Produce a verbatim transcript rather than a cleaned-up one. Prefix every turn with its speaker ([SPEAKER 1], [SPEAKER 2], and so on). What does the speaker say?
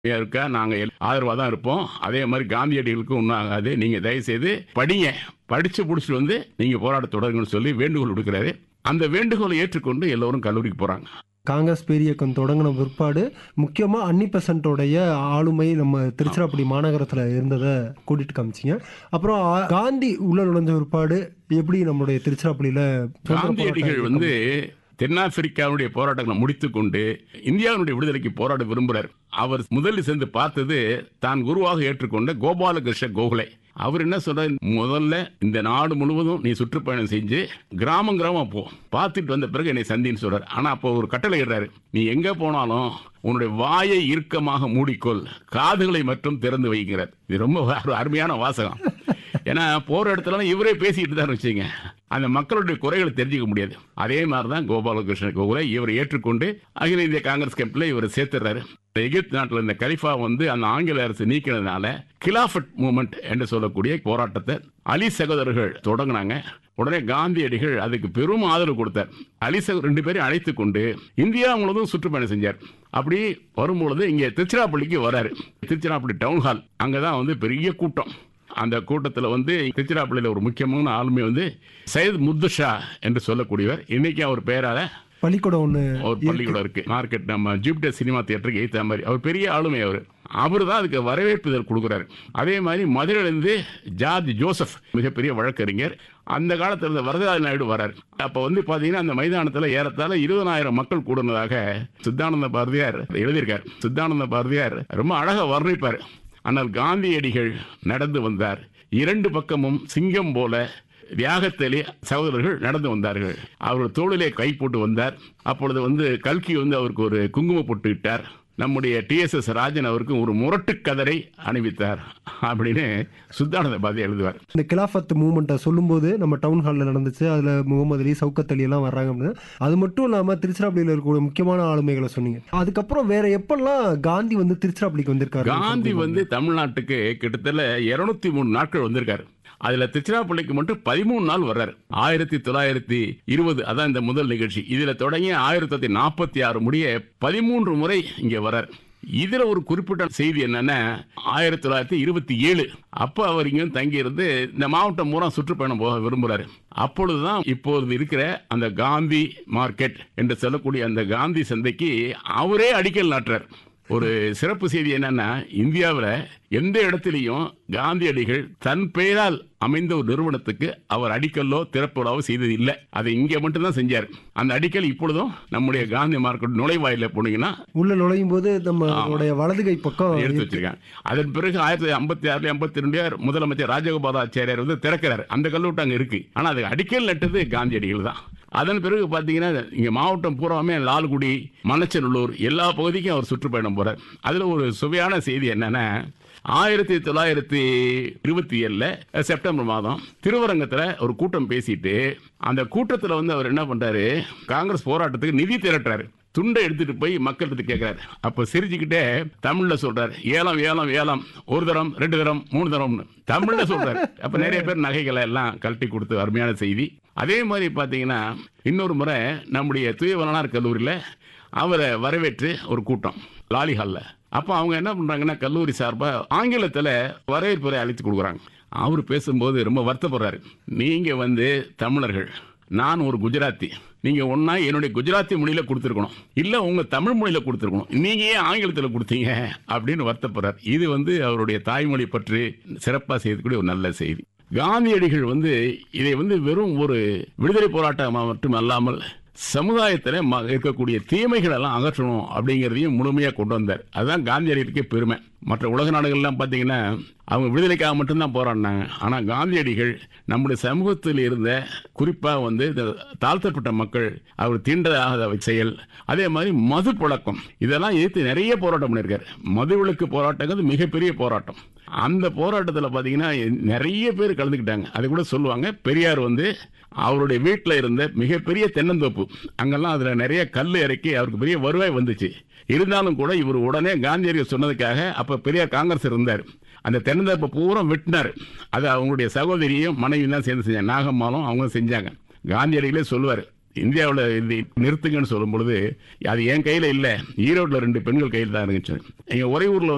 [SPEAKER 1] இருக்கா நாங்க ஆதரவா தான் இருப்போம். அதே மாதிரி காந்தியடிகளுக்கு ஒன்றும் ஆகாது. நீங்க தயவு செய்து படிங்க, படிச்சு முடிச்சுட்டு வந்து நீங்க போராட்ட தொடருங்கன்னு சொல்லி வேண்டுகோள் விடுக்கிறாரு. அந்த வேண்டுகோளை ஏற்றுக்கொண்டு எல்லோரும் கல்லூரிக்கு போறாங்க.
[SPEAKER 2] காங்கிரஸ் பேரியக்கம் தொடங்கின பிற்பாடு முக்கியமா அன்னி பெசன்ட்டோடைய ஆளுமை நம்ம திருச்சிராப்பள்ளி மாநகரத்துல இருந்தத கூட்டிட்டு காமிச்சிங்க. அப்புறம் ஆ- காந்தி உள்ள நுழைஞ்ச பிற்பாடு எப்படி நம்மளுடைய திருச்சிராப்பள்ளியில சுதந்திர போராட்ட
[SPEAKER 1] காந்தியடிகள்
[SPEAKER 2] இயக்கம்
[SPEAKER 1] வந்து தென்னாப்பிரிக்காவுடைய போராட்டங்களை முடித்துக் கொண்டு இந்தியாவுடைய விடுதலைக்கு போராட விரும்புகிறார். அவர் முதலில் சென்று பார்த்தது தான் குருவாக ஏற்றுக்கொண்ட கோபாலகிருஷ்ண கோகலே. அவர் என்ன சொல்றாரு, முதல்ல இந்த நாடு முழுவதும் நீ சுற்றுப்பயணம் செஞ்சு கிராமம் கிராமம் போ, பார்த்துட்டு வந்த பிறகு என்னை சந்தின்னு சொல்றாரு. ஆனா அப்போ ஒரு கட்டளை இடுறாரு, நீ எங்க போனாலும் உன்னுடைய வாயை இறுக்கமாக மூடிக்கொள், காதுகளை மட்டும் திறந்து வைக்கிறார். இது ரொம்ப ஒரு அருமையான வாசகம். ஏன்னா போற இடத்துல இவரே பேசிட்டு தான் வச்சுங்க, அந்த மக்களுடைய குறைகளை தெரிஞ்சுக்க முடியாது. அதே மாதிரிதான் கோபாலகிருஷ்ண கோகலே இவரை ஏற்றுக்கொண்டு அகில இந்திய காங்கிரஸ் கேம்ப்ல இவர் சேர்த்துறாரு. எகிப்து நாட்டில் இந்த கலிஃபா வந்து அந்த ஆங்கில அரசு நீக்கினதுனால கிலாஃபட் மூவ்மெண்ட் என்று சொல்லக்கூடிய போராட்டத்தை அலி சகோதரர்கள் தொடங்கினாங்க. உடனே காந்தியடிகள் அதுக்கு பெரும் ஆதரவு கொடுத்தார். அலி சகோதரர் ரெண்டு பேரையும் அழைத்து கொண்டு இந்தியா முழுவதும் சுற்றுப்பயணம் செஞ்சார். அப்படி வரும்பொழுது இங்க திருச்சிராப்பள்ளிக்கு வராரு. திருச்சிராப்பள்ளி டவுன் ஹால், அங்கதான் வந்து பெரிய கூட்டம். அந்த கூட்டத்தில் வந்து திருச்சிராப்பள்ளியில் ஒரு முக்கியமான ஆளுமை வந்து சையத் முர்துஷா என்று சொல்லக்கூடியவர். இன்னைக்கு அவர் பெயரால
[SPEAKER 2] பள்ளிக்கூடம் ஒண்ணு
[SPEAKER 1] ஒரு பள்ளிக்கூடம் இருக்கு, மார்க்கெட் நம்ம ஜூபிட்டர் சினிமா தியேட்டருக்கு ஏற்ற மாதிரி. அவர் பெரிய ஆளுமை. அவர் அவர் தான் அதுக்கு வரவேற்புதல் கொடுக்குறாரு. அதே மாதிரி மதுரையிலிருந்து ஜார்ஜ் ஜோசப் மிகப்பெரிய வழக்கறிஞர், அந்த காலத்தில் இருந்த வரதராஜ நாயுடு வராரு. அப்போ வந்து பார்த்தீங்கன்னா அந்த மைதானத்தில் ஏறத்தாழ இருபதாயிரம் மக்கள் கூடுனதாக சித்தானந்த பாரதியார் எழுதியிருக்கார். சித்தானந்த பாரதியார் ரொம்ப அழகாக வர்ணிப்பார். ஆனால் காந்தியடிகள் நடந்து வந்தார். இரண்டு பக்கமும் சிங்கம் போல தியாகத்திலே சகோதரர்கள் நடந்து வந்தார்கள். அவர்கள் தோளிலே கை போட்டு வந்தார். அப்பொழுது வந்து கல்கி வந்து அவருக்கு ஒரு குங்கும பொட்டு இட்டார். நம்முடைய டி எஸ் எஸ் ராஜன் அவருக்கு ஒரு முரட்டு கதரை அணிவித்தார் அப்படின்னு சுத்தானந்த பாரதி எழுதுவார்.
[SPEAKER 2] இந்த கிலாஃபத் மூவ்மெண்ட்டை சொல்லும்போது நம்ம டவுன் ஹாலில் நடந்துச்சு, அதில் முகமது அலி, சவுக்கத் அலி எல்லாம் வர்றாங்க அப்படின்னு. அது மட்டும் இல்லாமல் திருச்சிராப்பள்ளியில் இருக்கக்கூடிய முக்கியமான ஆளுமைகளை சொன்னீங்க. அதுக்கப்புறம் வேற எப்பெல்லாம் காந்தி வந்து திருச்சிராப்பள்ளிக்கு வந்திருக்காரு?
[SPEAKER 1] காந்தி வந்து தமிழ்நாட்டுக்கு கிட்டத்தட்ட இருநூத்தி மூணு நாட்கள் வந்திருக்காரு. அதுல திருச்சிராப்பள்ளிக்கு மட்டும் பதிமூணு நாள் வர்றாரு. ஆயிரத்தி தொள்ளாயிரத்தி இருபது அதான் இந்த முதல் நிகழ்ச்சி. இதுல தொடங்கி ஆயிரத்தி தொள்ளாயிரத்தி நாற்பத்தி ஆறு முடிய பதிமூன்று முறை இங்க வர்றார். இதுல ஒரு குறிப்பிட்ட செய்தி என்னன்னா, ஆயிரத்தி தொள்ளாயிரத்தி இருபத்தி ஏழு அப்ப அவர் இங்க தங்கி இருந்து இந்த மாவட்டம் பூரா சுற்றுப்பயணம் போக விரும்புறாரு. அப்பொழுதுதான் இப்போது இருக்கிற அந்த காந்தி மார்க்கெட் என்று சொல்லக்கூடிய அந்த காந்தி சந்தைக்கு அவரே அடிக்கல் நாட்டுறார். ஒரு சிறப்பு செய்தி என்னன்னா, இந்தியாவில் எந்த இடத்திலையும் காந்தியடிகள் தன் பெயரால் அமைந்த ஒரு நிறுவனத்துக்கு அவர் அடிக்கல்லோ திறப்புலாவோ செய்தது இல்லை. அதை இங்கே மட்டும்தான் செஞ்சார். அந்த அடிக்கல் இப்பொழுதும் நம்முடைய காந்தி மார்க்கெட் நுழைவாயில போனீங்கன்னா
[SPEAKER 2] உள்ள நுழையும் போது நம்மளுடைய வலது கை பக்கம்
[SPEAKER 1] எடுத்து வச்சிருக்காங்க. அதன் பிறகு ஆயிரத்தி தொள்ளாயிரத்தி ஐம்பத்தி ஆறுல ஐம்பத்தி ரெண்டு முதலமைச்சர் ராஜகோபாலாச்சாரியார் வந்து திறக்கிறார். அந்த கல்லூட்டு அங்க இருக்கு. ஆனா அது அடிக்கல் நட்டது காந்தியடிகள் தான். அதன் பிறகு பாத்தீங்கன்னா இங்க மாவட்டம் பூராமே லால்குடி, மணச்சநல்லூர் எல்லா பகுதிக்கும் அவர் சுற்றுப்பயணம் போறார். அதுல ஒரு சுவையான செய்தி என்னன்னா, ஆயிரத்தி தொள்ளாயிரத்தி இருபத்தி ஏழுல செப்டம்பர் மாதம் திருவரங்கத்துல ஒரு கூட்டம் பேசிட்டு அந்த கூட்டத்துல வந்து அவர் என்ன பண்றாரு, காங்கிரஸ் போராட்டத்துக்கு நிதி திரட்டுறாரு. துண்டை எடுத்துட்டு போய் மக்கள்கிட்ட கேட்கிறாரு. அப்ப சிரிச்சுக்கிட்டே தமிழ்ல சொல்றாரு, ஏலம் ஏலம் ஏலம், ஒரு தரம் ரெண்டு தரம் மூணு தரம்னு தமிழ்ல சொல்றாரு. அப்ப நிறைய பேர் நகைகளை எல்லாம் கழட்டி கொடுத்து அருமையான செய்தி. அதே மாதிரி பாத்தீங்கன்னா இன்னொரு முறை நம்முடைய தூய வளனார் கல்லூரியில அவரை வரவேற்று ஒரு கூட்டம் லாலி ஹால்ல. அப்போ அவங்க என்ன பண்றாங்கன்னா, கல்லூரி சார்பா ஆங்கிலத்துல வரவேற்புரை அழைத்து கொடுக்குறாங்க. அவர் பேசும்போது ரொம்ப வருத்தப்படுறாரு. நீங்க வந்து தமிழர்கள், நான் ஒரு குஜராத்தி, நீங்க ஒன்னா என்னுடைய குஜராத்தி மொழியில கொடுத்துருக்கணும், இல்ல உங்க தமிழ் மொழியில கொடுத்துருக்கணும், நீங்க ஏன் ஆங்கிலத்தில் கொடுத்தீங்க அப்படின்னு வருத்தப்படுறார். இது வந்து அவருடைய தாய்மொழி பற்றி சிறப்பா செய்யக்கூடிய ஒரு நல்ல செய்தி. காந்தியடிகள் வந்து இதை வந்து வெறும் ஒரு விடுதலை போராட்டமாக மட்டும் அல்லாமல் சமுதாயத்தில் இருக்கக்கூடிய தீமைகள் எல்லாம் அகற்றணும் அப்படிங்கிறதையும் முழுமையாக கொண்டு வந்தார். அதுதான் காந்தியடிகளுக்கே பெருமை. மற்ற உலக நாடுகள்லாம் பார்த்தீங்கன்னா அவங்க விடுதலைக்காக மட்டும்தான் போராடினாங்க. ஆனால் காந்தியடிகள் நம்முடைய சமூகத்தில் இருந்த குறிப்பாக வந்து இந்த தாழ்த்தப்பட்ட மக்கள், அவர் தீண்டதாகாத செயல், அதே மாதிரி மது பழக்கம், இதெல்லாம் எதிர்த்து நிறைய போராட்டம் பண்ணியிருக்காரு. மதுவிலக்கு போராட்டங்கிறது மிகப்பெரிய போராட்டம். அந்த போராட்டத்தில் பார்த்தீங்கன்னா நிறைய பேர் கலந்துக்கிட்டாங்க. அது கூட சொல்லுவாங்க, பெரியார் வந்து அவருடைய வீட்டில் இருந்த மிகப்பெரிய தென்னந்தோப்பு, அங்கெல்லாம் அதில் நிறைய கல் இறக்கி அவருக்கு பெரிய வருவாய் வந்துச்சு. இருந்தாலும் கூட இவர் உடனே காந்தியடிகள் சொன்னதுக்காக அப்ப பெரியார் காங்கிரஸ் இருந்தார், அந்த தென்னந்தோப்பை பூரா வெட்டினார். அது அவங்களுடைய சகோதரியும் மனைவியும் தான் சேர்ந்து செஞ்சாங்க, நாகம்மாலும் அவங்க செஞ்சாங்க. காந்தியடிகளே சொல்லுவார், இந்தியாவில் இது நிறுத்துங்கன்னு சொல்லும் பொழுது அது என் கையில இல்லை, ஈரோட்டில் ரெண்டு பெண்கள் கையில் தான் இருந்துச்சு. எங்க ஒரே ஊர்ல